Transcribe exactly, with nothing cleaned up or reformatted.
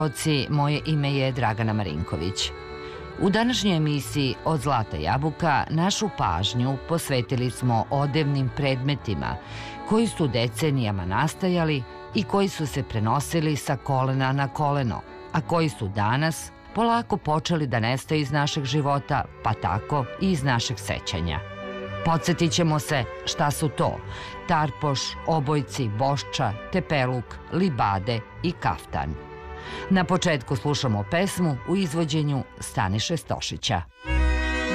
Oci, moje ime je Dragana Marinković. U današnjoj emisiji Od zlata jabuka našu pažnju posvetili smo odevnim predmetima koji su decenijama nastajali i koji su se prenosili sa kolena na koleno, a koji su danas polako počeli da nestaju iz našeg života, pa tako i iz našeg sećanja. Podsjetit ćemo se šta su to: tarpoš, obojci, bošča, tepeluk, libade i kaftan. Na početku slušamo pesmu u izvođenju Staniše Stošića.